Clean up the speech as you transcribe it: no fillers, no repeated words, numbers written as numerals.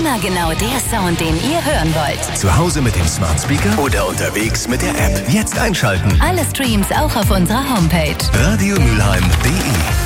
Immer genau der Sound, den ihr hören wollt. Zu Hause mit dem Smart Speaker oder unterwegs mit der App. Jetzt einschalten. Alle Streams auch auf unserer Homepage. radiomülheim.de